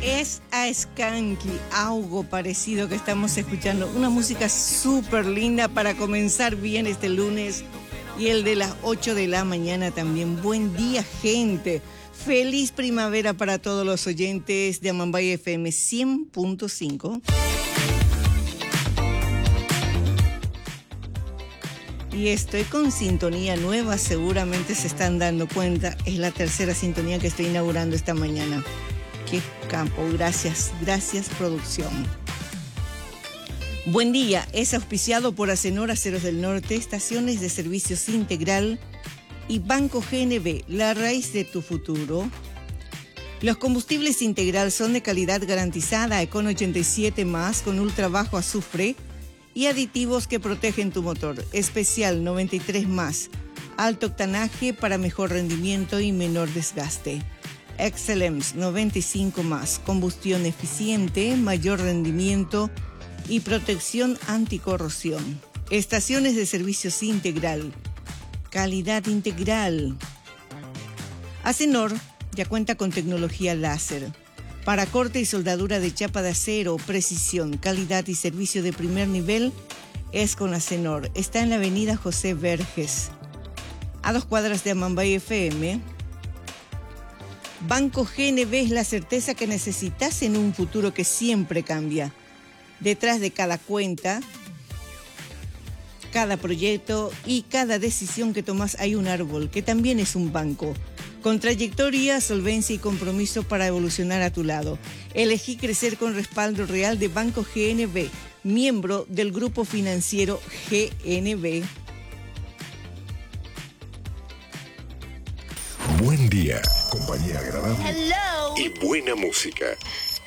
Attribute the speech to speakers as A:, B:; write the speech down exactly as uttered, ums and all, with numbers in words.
A: Es a Skanky, algo parecido que estamos escuchando. Una música súper linda para comenzar bien este lunes y el de las ocho de la mañana también. Buen día, gente. Feliz primavera para todos los oyentes de Amambay F M cien punto cinco. Y estoy con sintonía nueva, seguramente se están dando cuenta. Es la tercera sintonía que estoy inaugurando esta mañana. Qué campo, gracias, gracias producción. Buen día, es auspiciado por Acenor Aceros del Norte, Estaciones de Servicios Integral y Banco G N B, la raíz de tu futuro. Los combustibles Integral son de calidad garantizada, Econ ochenta y siete más, con ultra bajo azufre y aditivos que protegen tu motor. Especial noventa y tres más, alto octanaje para mejor rendimiento y menor desgaste. Excellence noventa y cinco más, combustión eficiente, mayor rendimiento y protección anticorrosión. Estaciones de servicios Integral, calidad integral. Acenor ya cuenta con tecnología láser para corte y soldadura de chapa de acero, precisión, calidad y servicio de primer nivel. Es con Acenor. Está en la avenida José Verges, a dos cuadras de Amambay F M. Banco G N B es la certeza que necesitas en un futuro que siempre cambia. Detrás de cada cuenta, cada proyecto y cada decisión que tomas hay un árbol, que también es un banco, con trayectoria, solvencia y compromiso para evolucionar a tu lado. Elegí crecer con respaldo real de Banco G N B, miembro del grupo financiero G N B.
B: Buen día, compañía agradable.
C: Hello.
B: Y buena música.